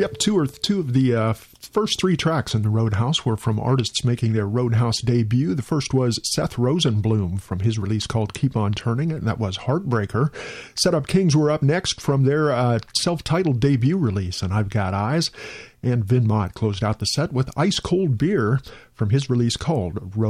Yep, two of the first three tracks in the Roadhouse were from artists making their Roadhouse debut. The first was Seth Rosenblum from his release called Keep On Turning, and that was Heartbreaker. Set Up Kings were up next from their self-titled debut release, and I've Got Eyes. And Vin Mott closed out the set with Ice Cold Beer from his release called